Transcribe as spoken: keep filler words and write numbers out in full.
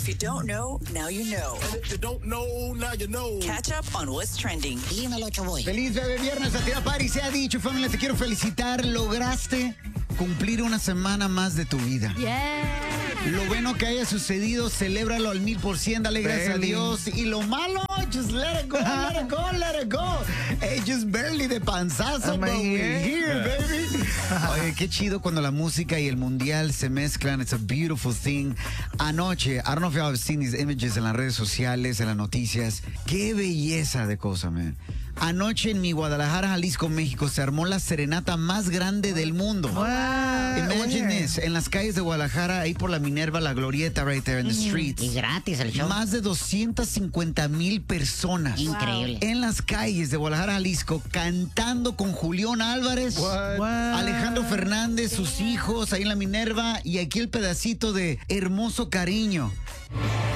If you don't know, now you know. And if you don't know, now you know. Catch up on what's trending. Dímelo, Choboy. Feliz bebé viernes, Activa Party. Se ha dicho, familia, te quiero felicitar. Lograste cumplir una semana más de tu vida. Yeah. Lo bueno que haya sucedido, celébralo al mil por ciento, dale gracias a Dios. Y lo malo, just let it go, let it go, let it go. Hey, just barely de panzazo, but we're here, baby. Oye, qué chido cuando la música y el mundial se mezclan. It's a beautiful thing. Anoche, I don't know if y'all have seen these images en las redes sociales, en las noticias. Qué belleza de cosa, man. Anoche en mi Guadalajara, Jalisco, México, se armó la serenata más grande del mundo. Wow. Imagine this, en las calles de Guadalajara, ahí por la Minerva, la Glorieta, right there in the streets. Y gratis el show. Más de doscientas cincuenta mil personas. Increíble. En las calles de Guadalajara, Jalisco, cantando con Julián Álvarez, Wow. Alejandro Fernández, sus hijos, ahí en la Minerva, y aquí el pedacito de Hermoso Cariño.